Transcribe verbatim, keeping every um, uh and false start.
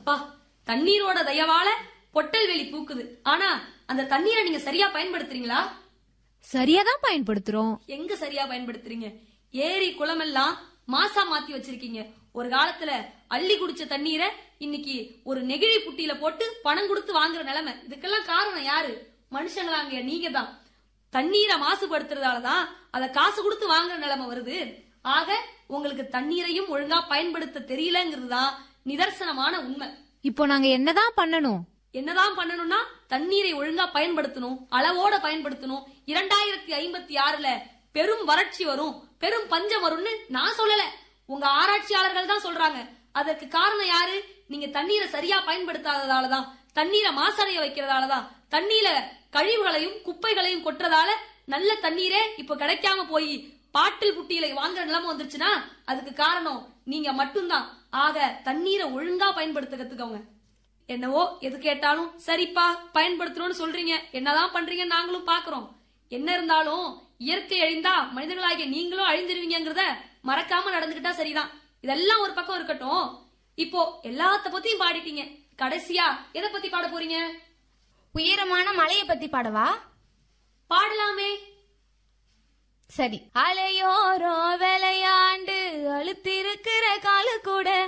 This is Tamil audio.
அப்பா, தண்ணீரோட தயவால பொட்டல் வெளி பூக்குது. ஆனா அந்த தண்ணீரை நீங்க சரியா பயன்படுத்துறீங்களா? சரியாதான் பயன்படுத்துறோம். எங்க சரியா பயன்படுத்துறீங்க? ஏரி குளம் எல்லாம் மாசா மாத்தி வச்சிருக்கீங்க. ஒரு காலத்துல அள்ளி குடிச்ச தண்ணீரை இன்னைக்கு ஒரு நெகிழி புட்டியில போட்டு பணம் கொடுத்து வாங்குற நிலைமை. இதுக்கெல்லாம் காரணம் யாரு? மனுஷங்களாங்க, நீங்க தான். தண்ணீரை மாசுபடுத்துறதாலதான் அத காசு கொடுத்து வாங்குற நிலைமை வருது. ஆக உங்களுக்கு தண்ணீரையும் ஒழுங்கா பயன்படுத்த தெரியலங்கிறது தான் நிதர்சனமான உண்மை. இப்போ நாங்க என்னதான் பண்ணணும்? என்னதான் பண்ணணும்னா தண்ணீரை ஒழுங்கா பயன்படுத்தணும், அளவோட பயன்படுத்தணும். இரண்டாயிரத்தி ஐம்பத்தி ஆறுல பெரும் வறட்சி வரும், பெரும் பஞ்சம் வரும்னு நான் சொல்லல, உங்க ஆராய்ச்சியாளர்கள் தான் சொல்றாங்க. அதற்கு காரணம் யாரு? நீங்க தண்ணீரை சரியா பயன்படுத்தாததாலதான், தண்ணீரை மாசடைய வைக்கிறதாலதான், தண்ணீர கழிவுகளையும் குப்பைகளையும் கொட்டுறதால நல்ல தண்ணீரே இப்ப கிடைக்காம போய் பாட்டில் புட்டியில வாங்குற நிலைமை வந்துருச்சுன்னா அதுக்கு காரணம் நீங்க மட்டும்தான். ஆக தண்ணீரை ஒழுங்கா பயன்படுத்த கத்துக்கோங்க. என்னவோ எது கேட்டாலும் சரிப்பா பயன்படுத்தணும்னு சொல்றீங்க, என்னதான் பண்றீங்க நாங்களும் பாக்குறோம். என்ன இருந்தாலும் இயற்கை அழிந்தா மனிதர்களாகிய நீங்களும் அழிஞ்சிருவீங்கிறத மறக்காம நடந்துகிட்டா சரிதான். இதெல்லாம் ஒரு பக்கம் இருக்கட்டும், இப்போ எல்லாத்த பத்தியும் பாடிட்டீங்க, கடைசியா எதை பத்தி பாட போறீங்க? உயரமான மலைய பத்தி பாடவா? பாடலாமே. சரி. அலையோரோ விளையாண்டு அழுத்திருக்கிற காலு கூட